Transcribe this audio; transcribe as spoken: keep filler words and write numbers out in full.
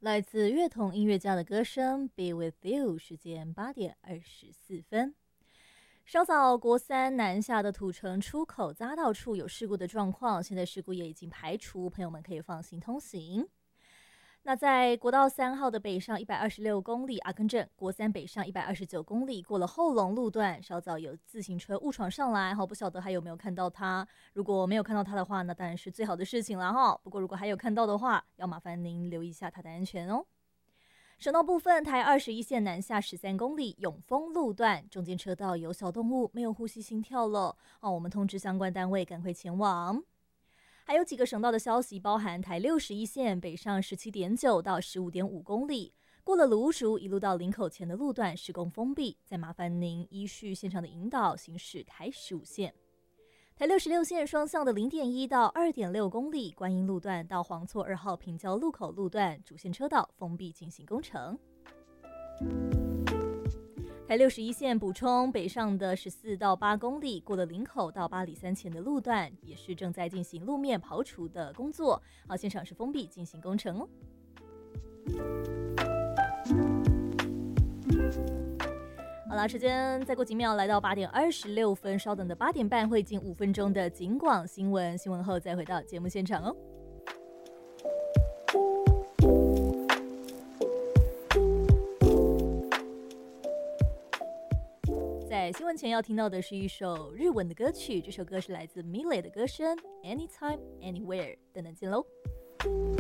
来自乐童音乐家的歌声 Be With You， 时间八点二十四分。稍早国三南下的土城出口匝道处有事故的状况，现在事故也已经排除，朋友们可以放心通行。那在国道三号的北上一百二十六公里阿根镇，国三北上一百二十九公里，过了后龙路段，稍早有自行车误闯上来，好，不晓得还有没有看到他？如果没有看到他的话，那当然是最好的事情了哈。不过如果还有看到的话，要麻烦您留意一下他的安全哦。省道部分，台二十一线南下十三公里永丰路段，中间车道有小动物没有呼吸心跳了哦，我们通知相关单位赶快前往。还有几个省道的消息，包含台六十一线北上十七点九到十五点五公里，过了芦竹一路到林口前的路段施工封闭，再麻烦您依序现场的引导行驶台十五线。台六十六线双向的零点一到二点六公里，观音路段到黄厝二号平交路口路段主线车道封闭进行工程。台六十一线补充北上的十四到八公里，过了林口到八里三前的路段，也是正在进行路面刨除的工作，好，现场是封闭进行工程哦。好啦，时间再过几秒来到八点二十六分，稍等的八点半会进五分钟的警广新闻，新闻后再回到节目现场哦。在新闻前要听到的是一首日文的歌曲，这首歌是来自 Milet 的歌声 Anytime Anywhere， 等等见喽。